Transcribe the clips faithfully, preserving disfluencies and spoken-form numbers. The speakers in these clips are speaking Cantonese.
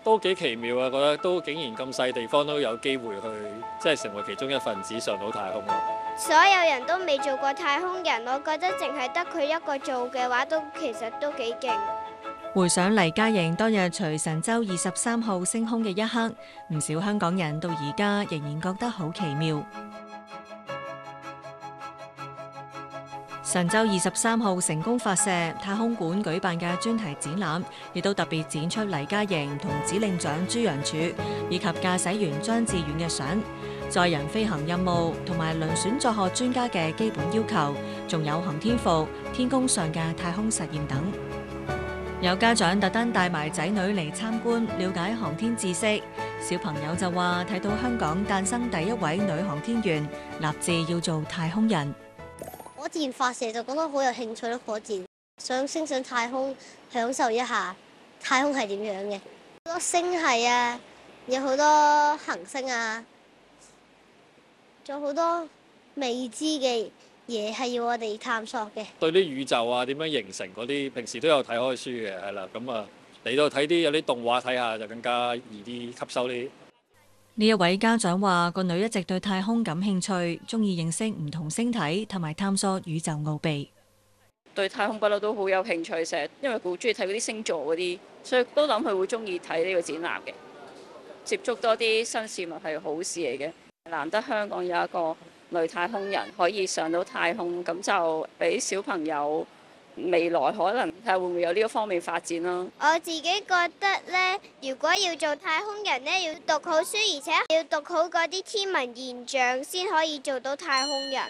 都幾奇妙啊！覺得都竟然咁細地方都有機會去，即係成為其中一份子上到太空咯。 所有人都未做過太空人，我覺得淨係得佢一個做嘅話，都其實都幾勁。 回想黎嘉瑩當日隨神舟二十三號升空嘅一刻，唔少香港人到而家仍然覺得好奇妙。神舟二十三號成功發射，太空館舉辦嘅專題展覽，亦都特別展出黎嘉瑩同指令長朱楊柱以及駕駛員張志遠嘅相，載人飛行任務同埋遴選作學專家嘅基本要求，仲有航天服、天宮上嘅太空實驗等。有家長特登帶埋仔女嚟參觀，了解航天知識。小朋友就話睇到香港誕生第一位女航天員，立志要做太空人。 火箭發射就覺得好有興趣咯，火箭想升上太空，享受一下太空係點樣嘅。好多星系啊，有好多行星啊，仲有好多未知嘅嘢係要我哋探索嘅。 對啲宇宙啊點樣形成嗰啲，平時都有睇開書嘅，係啦，咁啊嚟到睇啲有啲動畫睇下就更加易啲吸收啲。 呢一位家長話：個女一直對太空感興趣，中意認識唔同星體同埋探索宇宙奧秘。 對太空不嬲都好有興趣，成日因為佢好中意睇嗰啲星座嗰啲，所以都諗佢會中意睇呢個展覽嘅。接觸多啲新事物係好事嚟嘅，難得香港有一個女太空人可以上到太空，咁就俾小朋友未來可能睇下會唔會有呢個方面發展咯。 我自己覺得咧，如果要做太空人咧，要讀好書，而且要讀好嗰啲天文現象，先可以做到太空人。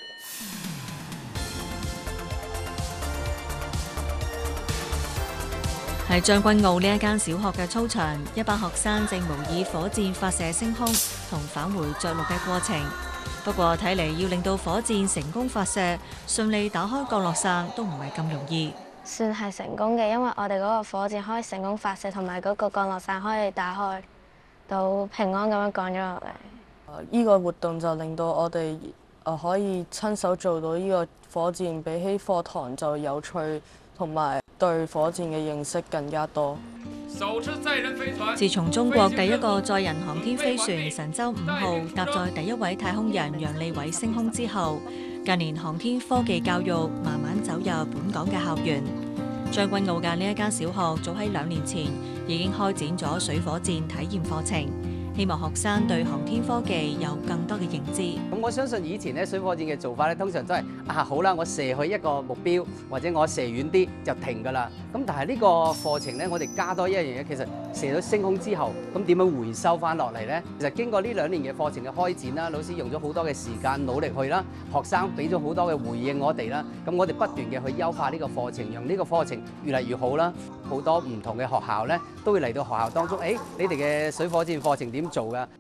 喺將軍澳呢一間小學嘅操場，一班學生正模擬火箭發射升空同返回着陸嘅過程。不過睇嚟要令到火箭成功發射，順利打開降落傘都唔係咁容易。 算係成功嘅，因為我哋嗰個火箭可以成功發射，同埋嗰個降落傘可以打開，到平安咁樣降咗落嚟。 呢個活動就令到我哋誒可以親手做到呢個火箭，比起課堂就有趣，同埋對火箭嘅認識更加多。 自從中國第一個載人航天飛船神舟五號搭載第一位太空人楊利偉升空之後，近年航天科技教育慢慢走入本港嘅校園。將軍澳嘅呢一間小學早喺兩年前已經開展咗水火箭體驗課程，希望學生對航天科技有更多嘅認知。 咁我相信以前咧水火箭嘅做法咧，通常都係啊好啦，我射去一個目標，或者我射遠啲就停㗎啦。咁但係呢個課程咧，我哋加多一樣嘢，其實射到升空之後，咁點樣回收翻落嚟咧？其實經過呢兩年嘅課程嘅開展啦，老師用咗好多嘅時間努力去啦，學生俾咗好多嘅回應我哋啦，咁我哋不斷嘅去優化呢個課程，讓呢個課程越嚟越好啦。好多唔同嘅學校咧，都會嚟到學校當中，誒，你哋嘅水火箭課程點做㗎？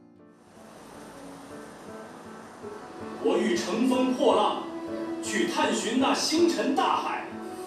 我欲乘風破浪，去探尋那星辰大海。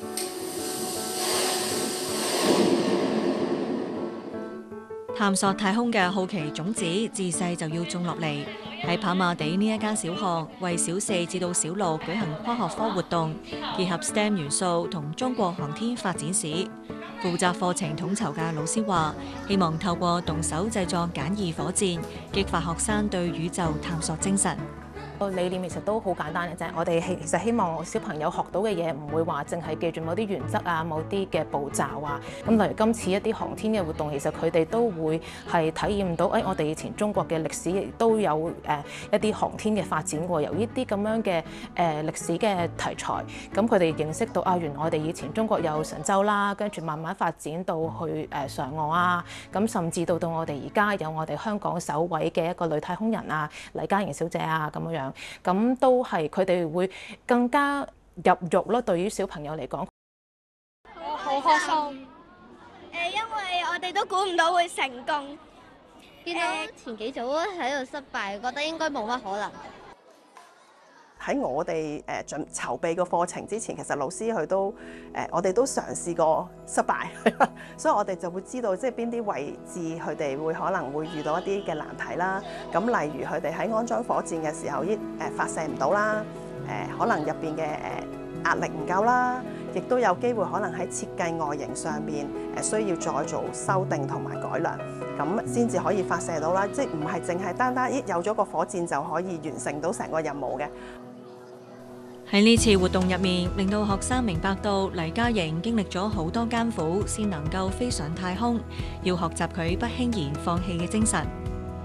探索太空嘅好奇種子自細就要種落嚟。喺跑馬地呢一間小學，為小四至到小六舉行科學科活動，結合 S T E M 元素同中國航天發展史。負責課程統籌嘅老師話，希望透過動手製作簡易火箭，激發學生對宇宙探索精神。 個理念其實都好簡單嘅啫，我哋其實希望小朋友學到嘅嘢唔會話淨係記住某啲原則啊、某啲嘅步驟啊。咁例如今次一啲航天嘅活動，其實佢哋都會係體驗到，誒、哎、我哋以前中國嘅歷史亦都有誒、呃、一啲航天嘅發展過。由呢啲咁樣嘅誒、呃、歷史嘅題材，咁佢哋認識到啊，原來我哋以前中國有神舟啦，跟住慢慢發展到去誒嫦娥啊，咁甚至到到我哋而家有我哋香港首位嘅一個女太空人啊，黎嘉瑩小姐啊咁樣。咁都係佢哋會更加入肉咯。對於小朋友嚟講， 我好開心。誒，因為我哋都估唔到會成功。 見到前幾組喺度失敗，覺得應該冇乜可能。 喺我哋誒準籌備個課程之前，其實老師佢都誒、呃，我哋都嘗試過失敗，所以我哋就會知道即係邊啲位置佢哋會可能會遇到一啲嘅難題啦。咁例如佢哋喺安裝火箭嘅時候，依誒發射唔到啦，誒、呃、可能入邊嘅誒壓力唔夠啦， 亦都有機會可能喺設計外形上邊誒需要再做修訂同埋改良，咁先至可以發射到啦。即係唔係淨係單單咦有咗個火箭就可以完成到成個任務嘅。 喺呢次活動入面，令到學生明白到黎嘉瑩經歷咗好多艱苦，先能夠飛上太空，要學習佢不輕言放棄嘅精神。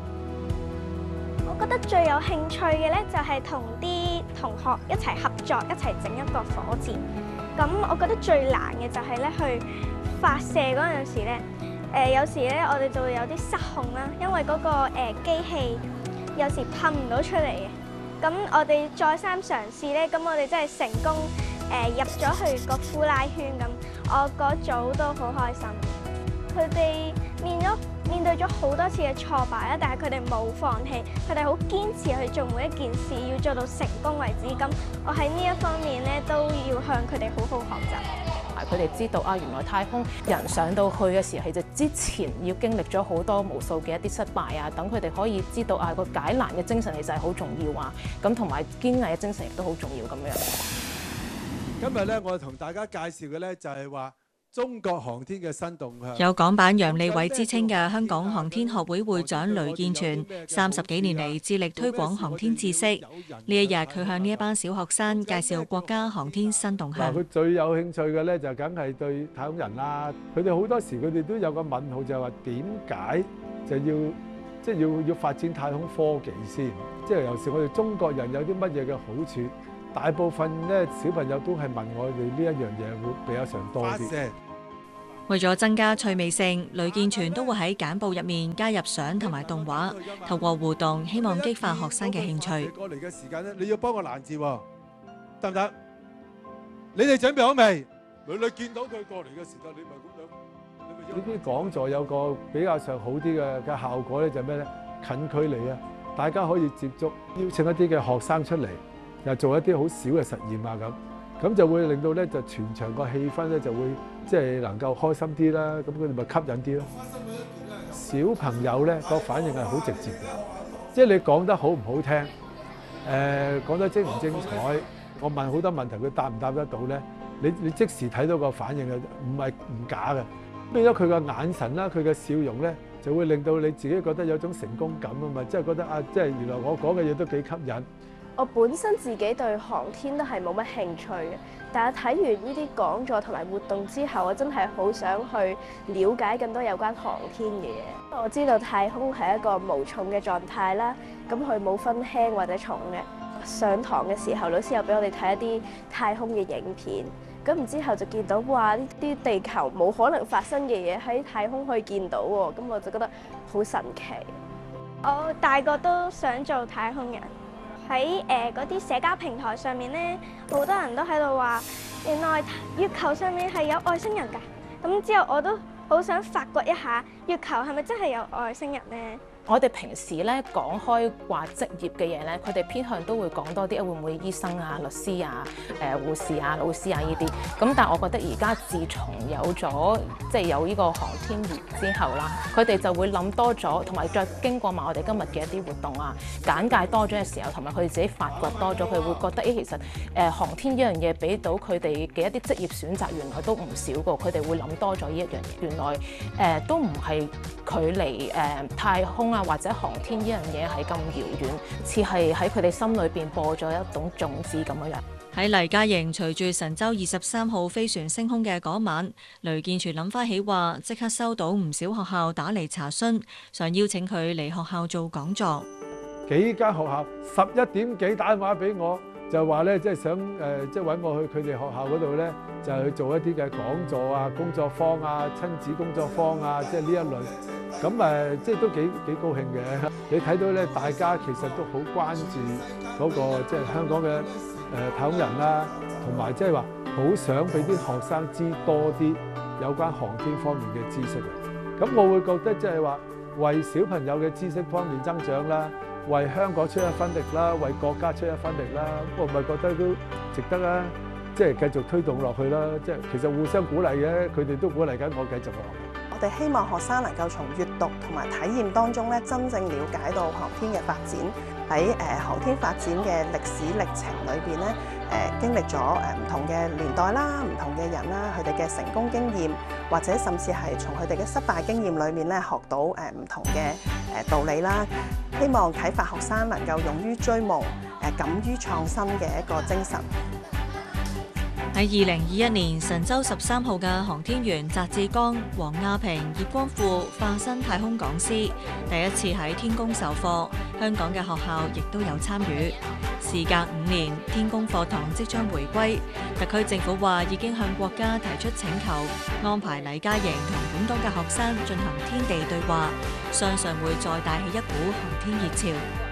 我覺得最有興趣嘅咧，就係同啲同學一齊合作，一齊整一個火箭。咁我覺得最難嘅就係咧去發射嗰陣時咧，誒有時咧我哋就會有啲失控啦，因為嗰個誒機器有時噴唔到出嚟嘅。咁我哋再三嘗試咧，咁我哋真係成功誒入咗去個呼拉圈咁，我嗰組都好開心。佢哋面咗面對咗好多次嘅挫敗啦，但係佢哋冇放棄，佢哋好堅持去做每一件事，要做到成功為止。咁我喺呢一方面咧，都要向佢哋好好學習。 佢哋知道啊，原來太空人上到去嘅時候，其實之前要經歷咗好多無數嘅一啲失敗啊，等佢哋可以知道啊個解難嘅精神其實係好重要啊，咁同埋堅毅嘅精神亦都好重要咁樣。 今日咧，我同大家介紹嘅咧就係話中國航天嘅新動向。 有港版楊利偉之稱嘅香港航天學會會長雷建全，三十幾年嚟致力推廣航天知識。呢一日佢向呢一班小學生介紹國家航天新動向。 佢最有興趣嘅咧就梗係對太空人啦。佢哋好多時佢哋都有個問號，就係話點解就要即係要要發展太空科技先？即係有時我哋中國人有啲乜嘢嘅好處？大部分咧小朋友都係問我哋呢一樣嘢會比較上多啲。 為咗增加趣味性，雷建全都會喺簡報入面加入相同埋動畫，透過互動希望激發學生嘅興趣。 過嚟嘅時間咧，你要幫我攔字喎，得唔得？你哋準備好未？女女見到佢過嚟嘅時間，你咪咁樣。呢啲講座有個比較上好啲嘅嘅效果咧，就係咩咧？近距離啊，大家可以接觸，邀請一啲嘅學生出嚟。又做一啲好少嘅實驗啊，咁咁就會令到咧就全場個氣氛咧就會即係能夠開心啲啦，咁佢哋咪吸引啲咯。小朋友咧個反應係好直接嘅，即係你講得好唔好聽，誒講得精唔精彩，我問好多問題佢答唔答得到咧，你你即時睇到個反應嘅，唔係唔假嘅。變咗佢個眼神啦，佢嘅笑容咧就會令到你自己覺得有種成功感啊嘛，即係覺得啊，即係原來我講嘅嘢都幾吸引。 我本身自己對航天都係冇乜興趣嘅，但係睇完呢啲講座同埋活動之後，我真係好想去了解更多有關航天嘅嘢。我知道太空係一個無重嘅狀態啦，咁佢冇分輕或者重嘅。上堂嘅時候，老師又俾我哋睇一啲太空嘅影片，咁然之後就見到哇，呢啲地球冇可能發生嘅嘢喺太空可以見到喎，咁我就覺得好神奇。 我大個都想做太空人。喺誒嗰啲社交平台上面咧，好多人都喺度話，原來月球上面係有外星人㗎。咁之後我都好想發掘一下，月球係咪真係有外星人咧？ 我哋平時咧講開話職業嘅嘢咧，佢哋偏向都會講多啲，會唔會醫生啊、律師啊、誒護士啊、老師啊呢啲。咁但係我覺得而家自從有咗即係有呢個航天員之後啦，佢哋就會諗多咗，同埋再經過埋我哋今日嘅一啲活動啊、簡介多咗嘅時候，同埋佢哋自己發掘多咗，佢會覺得誒其實誒、呃、航天呢樣嘢俾到佢哋嘅一啲職業選擇，原來都唔少個。佢哋會諗多咗呢一樣嘢，原來誒、呃、都唔係距離誒、呃、太空啊，或者航天呢樣嘢係咁遙遠，似係喺佢哋心裏邊播咗一種種子咁樣樣。 喺黎嘉瑩隨住神舟二十三號飛船升空嘅嗰晚，雷建全諗翻起話，即刻收到唔少學校打嚟查詢，想邀請佢嚟學校做講座。 幾間學校十一點幾打電話俾我，就話咧即係想誒，即係揾我去佢哋學校嗰度咧，就係去做一啲嘅講座啊、工作坊啊、親子工作坊啊，即係呢一類。咁誒，即係都幾幾高興嘅。你睇到咧，大家其實都好關注嗰個即係香港嘅誒太空人啦，同埋即係話好想俾啲學生知多啲有關航天方面嘅知識。咁我會覺得即係話為小朋友嘅知識方面增長啦，為香港出一分力啦，為國家出一分力啦，我咪覺得都值得啦。即係繼續推動落去啦。即係其實互相鼓勵嘅，佢哋都鼓勵緊我繼續落去。 我哋希望學生能夠從閱讀同埋體驗當中咧，真正了解到航天嘅發展。喺誒航天發展嘅歷史歷程裏邊咧，誒經歷咗誒唔同嘅年代啦、唔同嘅人啦，佢哋嘅成功經驗，或者甚至係從佢哋嘅失敗經驗裏面咧，學到誒唔同嘅誒道理啦。希望啟發學生能夠勇於追夢、誒敢於創新嘅一個精神。 喺二零二一年神舟十三號嘅航天員翟志剛、王亞平、葉光富化身太空講師，第一次喺天宮授課，香港嘅學校亦都有參與。事隔五年，天宮課堂即將回歸，特區政府話已經向國家提出請求，安排李嘉瑩同本港嘅學生進行天地對話，相信會再帶起一股航天熱潮。